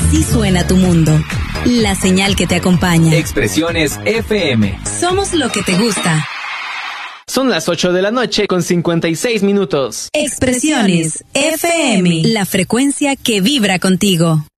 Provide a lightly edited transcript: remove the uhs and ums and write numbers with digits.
Así suena tu mundo. La señal que te acompaña. Expresiones FM. Somos lo que te gusta. Son las 8 de la noche con 56 minutos. Expresiones FM. La frecuencia que vibra contigo.